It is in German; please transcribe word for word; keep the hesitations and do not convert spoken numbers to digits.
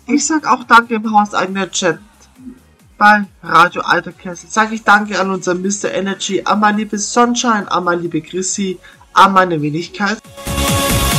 Ich sag auch danke im hauseigenen Chat. Bei Radio Alter Kessel sage ich danke an unseren Mister Energy, an meine liebe Sunshine, an meine liebe Chrissy, an meine Wenigkeit.